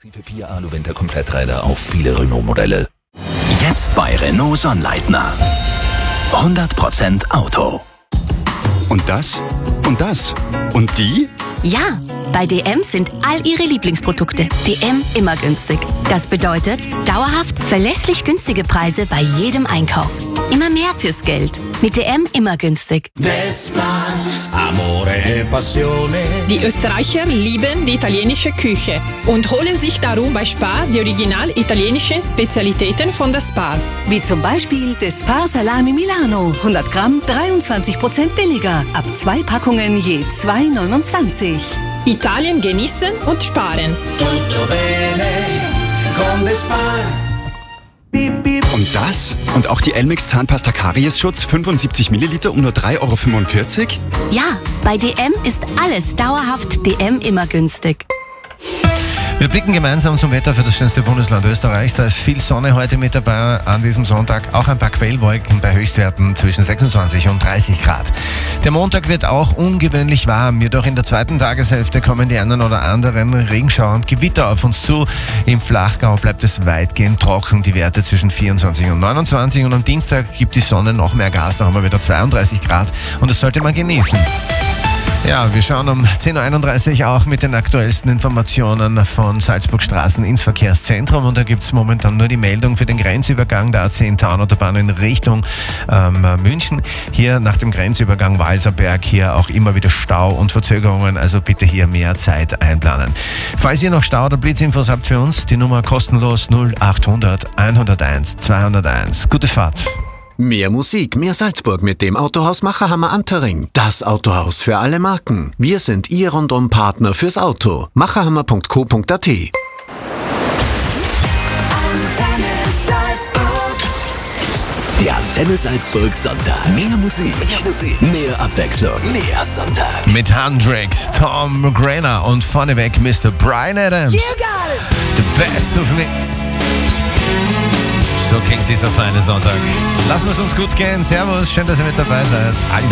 Exklusive 4 Alu-Winter-Kompletträder auf viele Renault-Modelle. Jetzt bei Renault Sonnleitner. 100% Auto. Und das? Und das? Und die? Ja, bei DM sind all Ihre Lieblingsprodukte. DM immer günstig. Das bedeutet dauerhaft verlässlich günstige Preise bei jedem Einkauf. Immer mehr fürs Geld. Mit DM immer günstig. Die Österreicher lieben die italienische Küche und holen sich darum bei Spar die original italienischen Spezialitäten von der Spar. Wie zum Beispiel der Spar Salami Milano. 100 Gramm, 23% billiger. Ab 2 Packungen je 2,29. Italien genießen und sparen. Und das? Und auch die Elmex Zahnpasta Kariesschutz 75 Milliliter um nur 3,45 €? Ja, bei DM ist alles dauerhaft DM immer günstig. Wir blicken gemeinsam zum Wetter für das schönste Bundesland Österreichs. Da ist viel Sonne heute mit dabei an diesem Sonntag. Auch ein paar Quellwolken bei Höchstwerten zwischen 26 und 30 Grad. Der Montag wird auch ungewöhnlich warm. Jedoch in der zweiten Tageshälfte kommen die einen oder anderen Regenschauer und Gewitter auf uns zu. Im Flachgau bleibt es weitgehend trocken. Die Werte zwischen 24 und 29. Und am Dienstag gibt die Sonne noch mehr Gas. Da haben wir wieder 32 Grad. Und das sollte man genießen. Ja, wir schauen um 10.31 Uhr auch mit den aktuellsten Informationen von Salzburgstraßen ins Verkehrszentrum. Und da gibt es momentan nur die Meldung für den Grenzübergang der A10 Taunautobahn in Richtung München. Hier nach dem Grenzübergang Walserberg hier auch immer wieder Stau und Verzögerungen. Also bitte hier mehr Zeit einplanen. Falls ihr noch Stau oder Blitzinfos habt für uns, die Nummer kostenlos 0800 101 201. Gute Fahrt. Mehr Musik, mehr Salzburg mit dem Autohaus Macherhammer Antering. Das Autohaus für alle Marken. Wir sind Ihr Rundum-Partner fürs Auto. macherhammer.co.at. Der Antenne Salzburg Sonntag. Mehr Musik, mehr Abwechslung, mehr Sonntag. Mit Hendrix, Tom Grainer und vorneweg Mr. Bryan Adams. The best of me. So klingt dieser feine Sonntag. Lassen wir es uns gut gehen. Servus, schön, dass ihr mit dabei seid.